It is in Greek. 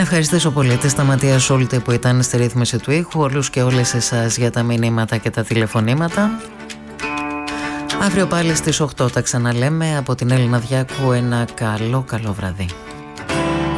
ευχαριστήσω πολύ τη Σταματία Σούλτη που ήταν στη ρύθμιση του ήχου, όλους και όλες εσάς για τα μηνύματα και τα τηλεφωνήματα. Αύριο πάλι στις 8 τα ξαναλέμε. Από την Έλληνα Διάκου ένα καλό βραδύ.